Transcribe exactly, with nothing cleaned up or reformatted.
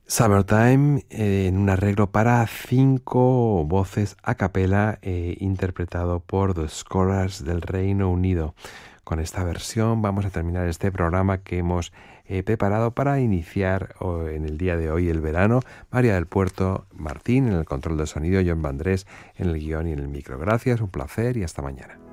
Summertime, eh, en un arreglo para cinco voces a capela, eh, interpretado por The Scholars del Reino Unido. Con esta versión vamos a terminar este programa que hemos eh, preparado para iniciar oh, en el día de hoy el verano. María del Puerto, Martín en el control de sonido, John Vandrés en el guión y en el micro. Gracias, un placer y hasta mañana.